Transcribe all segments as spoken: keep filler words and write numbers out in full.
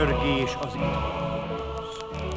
könyörgés az itthonhoz.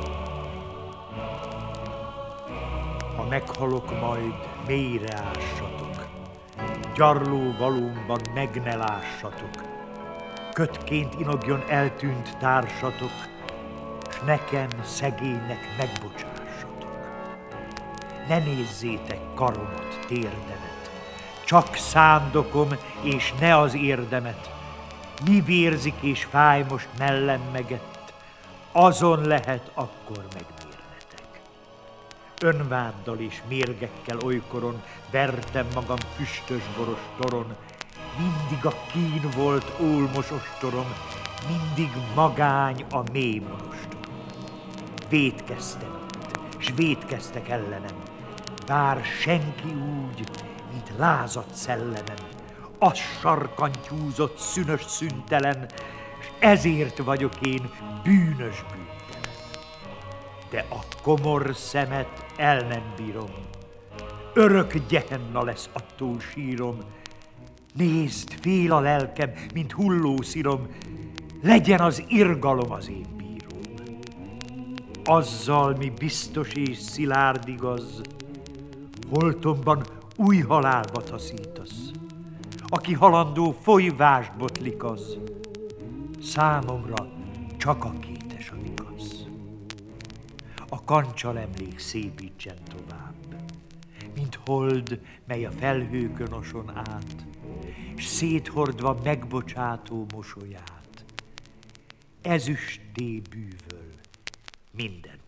Ha meghalok majd, mélyre ássatok, gyarló valómban meg ne lássatok, kötként inogjon eltűnt társatok, s nekem, szegénynek megbocsássatok. Ne nézzétek karomat, térdemet, csak szándokom, és ne az érdemet. Mi vérzik és fáj most mellem megett, azon lehet akkor megmérnetek. Önváddal és mérgekkel olykoron vertem magam füstös boros toron, mindig a kín volt ólmos ostorom, mindig magány a mély monostor. Vétkeztem itt, s vétkeztek ellenem, bár senki úgy, mint lázadt szellemem, az sarkantyúzott, szünös szüntelen, s ezért vagyok én bűnös bűntelen. De a komor szemet el nem bírom, örök gyehenna lesz attól sírom. Nézd, fél a lelkem, mint hulló szirom, legyen az irgalom az én bíróm. Azzal, mi biztos és szilárd igaz, holtomban új halálba taszítasz. Aki halandó folyvást botlik az, számomra csak a kétes a igaz. A kancsal emlék szépítsen tovább, mint hold, mely a felhőkön oson át, s széthordva megbocsátó mosolyát, ezüstté bűvöl minden